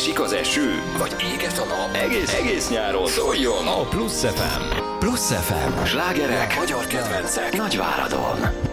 esik az eső, vagy éget a nap, egész nyáron szóljon a Plusz FM. Plusz FM, slágerek, magyar kedvencek, Nagyváradon.